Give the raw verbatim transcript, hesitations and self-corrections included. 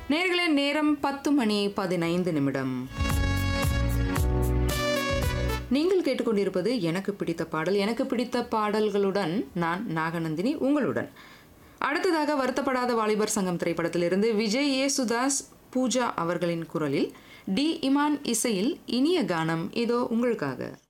நேயர்களே, நேரம் பத்து மணி பதினைந்து நிமிடம். நீங்கள் கேட்டுக்கொண்டிருப்பது எனக்கு பிடித்த பாடல். எனக்கு பிடித்த பாடல்களுடன் நான் நாகநந்தினி உங்களுடன். அடுத்ததாக வருத்தப்படாத வாலிபர் சங்கம் திரைப்படத்திலிருந்து விஜய் ஏசுதாஸ் பூஜா அவர்களின் குரலில் டி இமான் இசையில் இனிய கானம் இதோ உங்களுக்காக.